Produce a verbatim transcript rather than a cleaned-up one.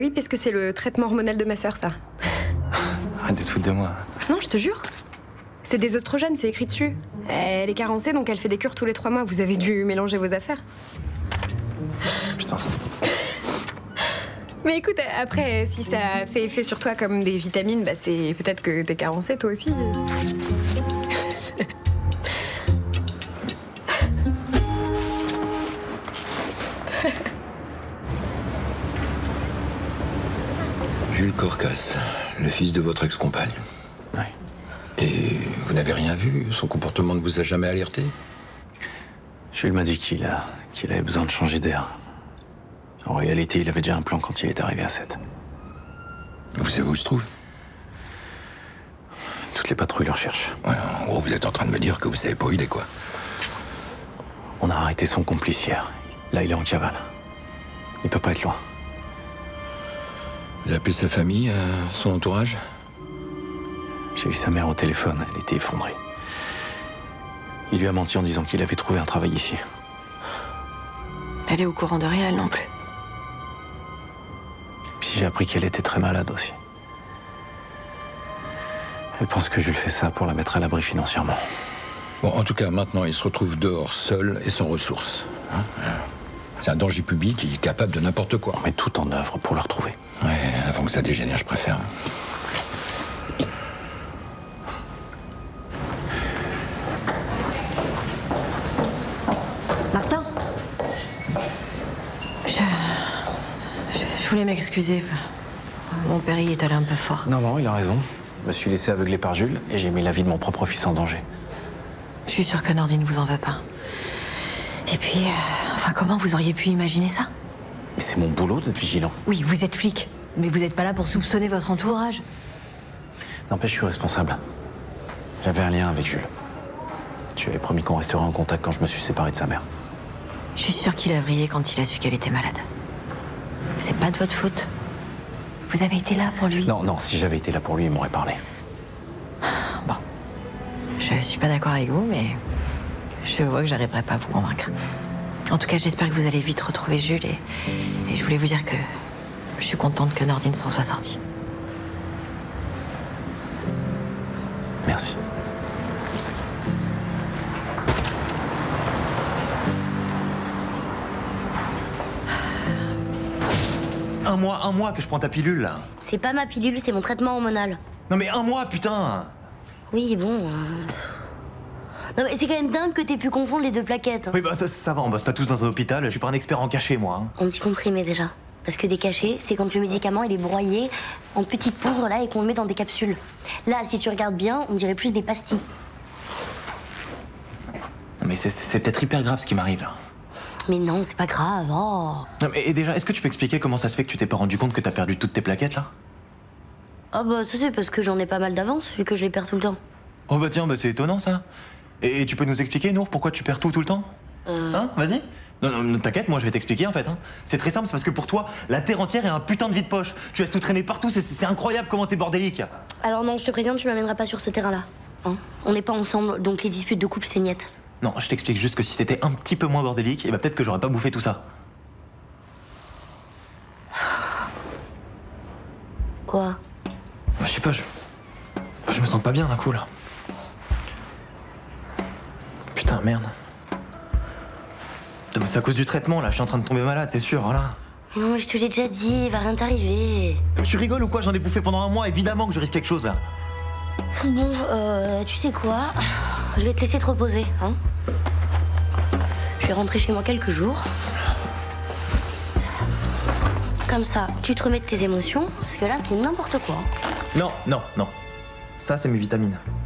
Oui, parce que c'est le traitement hormonal de ma sœur, ça. Arrête de te foutre de moi. Non, je te jure. C'est des oestrogènes, c'est écrit dessus. Elle est carencée, donc elle fait des cures tous les trois mois. Vous avez dû mélanger vos affaires. Putain. Mais écoute, après, si ça fait effet sur toi comme des vitamines, bah c'est peut-être que t'es carencée toi aussi. Jules Corcas, le fils de votre ex-compagne. Ouais. Et vous n'avez rien vu? Son comportement ne vous a jamais alerté? Jules m'a dit qu'il a, qu'il avait besoin de changer d'air. En réalité, il avait déjà un plan quand il est arrivé à sept. Vous savez où il se trouve? Toutes les patrouilles le recherchent. Ouais, en gros, vous êtes en train de me dire que vous savez pas où il est, quoi. On a arrêté son complice hier. Là, il est en cavale. Il peut pas être loin. Vous avez appelé sa famille, euh, son entourage? J'ai eu sa mère au téléphone, elle était effondrée. Il lui a menti en disant qu'il avait trouvé un travail ici. Elle est au courant de rien, elle non plus. Puis j'ai appris qu'elle était très malade aussi. Elle pense que Jules fait ça pour la mettre à l'abri financièrement. Bon, en tout cas, maintenant, il se retrouve dehors, seul et sans ressources. Hein? C'est un danger public, il est capable de n'importe quoi. On met tout en œuvre pour le retrouver. Ouais, avant que ça dégénère, je préfère. Martin, je... je... je voulais m'excuser. Mon père y est allé un peu fort. Non, non, il a raison. Je me suis laissé aveugler par Jules et j'ai mis la vie de mon propre fils en danger. Je suis sûre que Nordine ne vous en veut pas. Et puis, euh, enfin, comment vous auriez pu imaginer ça? Mais c'est mon boulot d'être vigilant. Oui, vous êtes flic, mais vous n'êtes pas là pour soupçonner votre entourage. N'empêche, je suis responsable. J'avais un lien avec Jules. Tu avais promis qu'on resterait en contact quand je me suis séparé de sa mère. Je suis sûre qu'il a vrillé quand il a su qu'elle était malade. C'est pas de votre faute. Vous avez été là pour lui. Non, non, si j'avais été là pour lui, il m'aurait parlé. Bon. Je suis pas d'accord avec vous, mais je vois que j'arriverai pas à vous convaincre. En tout cas, j'espère que vous allez vite retrouver Jules et, et je voulais vous dire que je suis contente que Nordine s'en soit sortie. Merci. Un mois, un mois que je prends ta pilule, là. C'est pas ma pilule, c'est mon traitement hormonal. Non mais un mois, putain. Oui, bon... euh, Non mais c'est quand même dingue que t'aies pu confondre les deux plaquettes. Oui, bah ça, ça va, on bosse pas tous dans un hôpital, je suis pas un expert en cachet, moi. hein. On dit comprimé déjà. Parce que des cachets, c'est quand le médicament il est broyé en petites poudres là et qu'on le met dans des capsules. Là, si tu regardes bien, on dirait plus des pastilles. Non mais c'est- c'est peut-être hyper grave ce qui m'arrive, là. Mais non, c'est pas grave, oh. Non mais et déjà, est-ce que tu peux expliquer comment ça se fait que tu t'es pas rendu compte que t'as perdu toutes tes plaquettes, là? Ah bah ça c'est parce que j'en ai pas mal d'avance, vu que je les perds tout le temps. Oh bah tiens, bah c'est étonnant, ça. Et, et tu peux nous expliquer, Nour, pourquoi tu perds tout tout le temps? Euh... Hein, vas-y. Non, non, non, t'inquiète, moi je vais t'expliquer en fait. Hein. C'est très simple, c'est parce que pour toi, la terre entière est un putain de vide-poche. Tu laisses tout traîner partout, c'est- c'est incroyable comment t'es bordélique. Alors non, je te préviens, tu m'amèneras pas sur ce terrain-là. Hein, on n'est pas ensemble, donc les disputes de couple c'est niette. Non, je t'explique juste que si t'étais un petit peu moins bordélique, et bah peut-être que j'aurais pas bouffé tout ça. Quoi? Bah, je sais pas, je. Je me sens pas bien d'un coup là. Putain, merde. Putain, mais c'est à cause du traitement là, je suis en train de tomber malade, c'est sûr, voilà. Mais non, mais je te l'ai déjà dit, il va rien t'arriver. Mais tu rigoles ou quoi? J'en ai bouffé pendant un mois, évidemment que je risque quelque chose là. Bon, euh, tu sais quoi? Je vais te laisser te reposer, hein? Je vais rentrer chez moi quelques jours. Comme ça, tu te remets de tes émotions, parce que là, c'est n'importe quoi. Non, non, non. Ça, c'est mes vitamines.